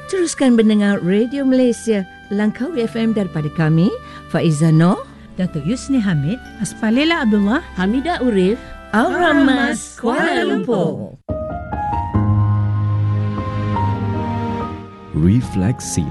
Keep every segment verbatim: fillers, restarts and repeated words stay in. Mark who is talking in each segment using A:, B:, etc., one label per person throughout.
A: Teruskan mendengar Radio Malaysia Langkawi F M daripada kami, Faiza Noh,
B: Datuk Yusni Hamid, Aspalela Abdullah,
A: Hamidah Urif, Al-Ramas, Kuala Lumpur.
C: Refleksi.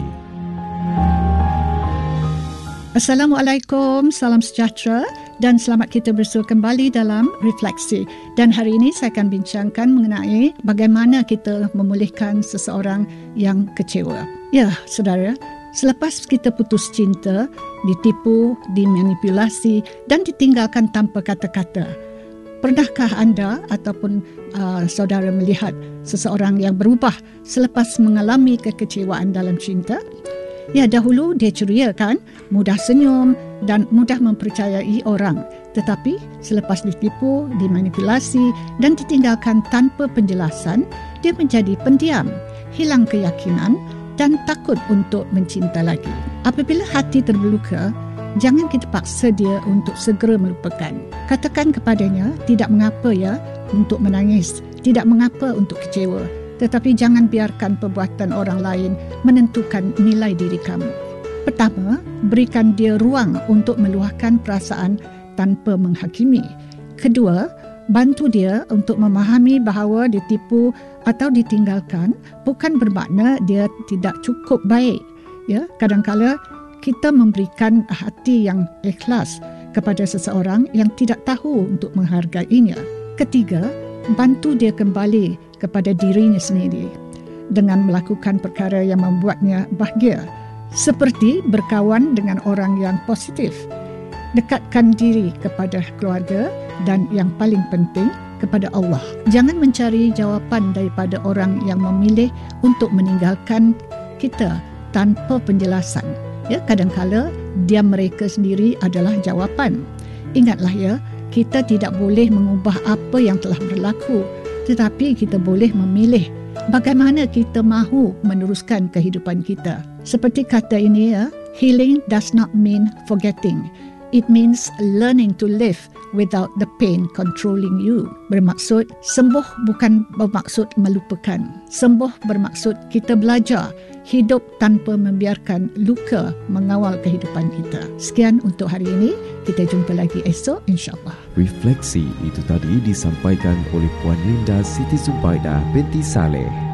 D: Assalamualaikum, salam sejahtera dan selamat kita bersua kembali dalam Refleksi. Dan hari ini saya akan bincangkan mengenai bagaimana kita memulihkan seseorang yang kecewa. Ya, saudara, selepas kita putus cinta, ditipu, dimanipulasi dan ditinggalkan tanpa kata-kata, pernahkah anda ataupun uh, saudara melihat seseorang yang berubah selepas mengalami kekecewaan dalam cinta? Ya, dahulu dia ceria kan, mudah senyum dan mudah mempercayai orang. Tetapi selepas ditipu, dimanipulasi dan ditinggalkan tanpa penjelasan, dia menjadi pendiam, hilang keyakinan dan takut untuk mencinta lagi. Apabila hati terluka, jangan kita paksa dia untuk segera melupakan. Katakan kepadanya, tidak mengapa ya untuk menangis, tidak mengapa untuk kecewa. Tetapi jangan biarkan perbuatan orang lain menentukan nilai diri kamu. Pertama, berikan dia ruang untuk meluahkan perasaan tanpa menghakimi. Kedua, bantu dia untuk memahami bahawa ditipu atau ditinggalkan bukan bermakna dia tidak cukup baik. Ya, kadang-kala kita memberikan hati yang ikhlas kepada seseorang yang tidak tahu untuk menghargainya. Ketiga, bantu dia kembali kepada dirinya sendiri dengan melakukan perkara yang membuatnya bahagia, seperti berkawan dengan orang yang positif, dekatkan diri kepada keluarga dan yang paling penting kepada Allah. Jangan mencari jawapan daripada orang yang memilih untuk meninggalkan kita tanpa penjelasan. Ya, kadang-kala dia mereka sendiri adalah jawapan. Ingatlah ya, kita tidak boleh mengubah apa yang telah berlaku, tetapi kita boleh memilih bagaimana kita mahu meneruskan kehidupan kita. Seperti kata ini ya, healing does not mean forgetting. It means learning to live without the pain controlling you. Bermaksud, sembuh bukan bermaksud melupakan. Sembuh bermaksud kita belajar hidup tanpa membiarkan luka mengawal kehidupan kita. Sekian untuk hari ini. Kita jumpa lagi esok insya-Allah.
C: Refleksi itu tadi disampaikan oleh Puan Linda Siti Zubaidah binti Saleh.